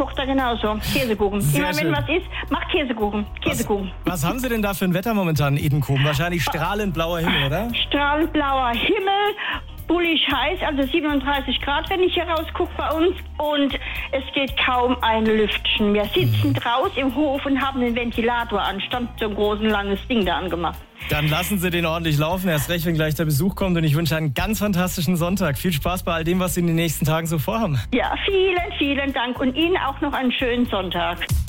Tochter genauso. Käsekuchen. Sehr Immer wenn schön. was ist, mach Käsekuchen. Käsekuchen. Was haben Sie denn da für ein Wetter momentan in Edenkoben? Wahrscheinlich strahlend blauer Himmel, oder? Strahlend blauer Himmel, bullig heiß, also 37 Grad, wenn ich hier rausgucke bei uns. Und es geht kaum ein Lüftchen. Wir sitzen draußen im Hof und haben den Ventilator an. Stand so ein großes, langes Ding da angemacht. Dann lassen Sie den ordentlich laufen. Erst recht, wenn gleich der Besuch kommt. Und ich wünsche einen ganz fantastischen Sonntag. Viel Spaß bei all dem, was Sie in den nächsten Tagen so vorhaben. Ja, vielen, vielen Dank. Und Ihnen auch noch einen schönen Sonntag.